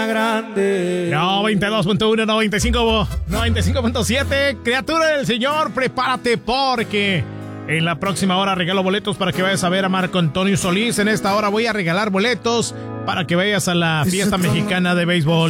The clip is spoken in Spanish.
grande. 92.1, 95.7. Criatura del Señor, prepárate porque en la próxima hora regalo boletos para que vayas a ver a Marco Antonio Solís. En esta hora voy a regalar boletos para que vayas a la fiesta mexicana de béisbol.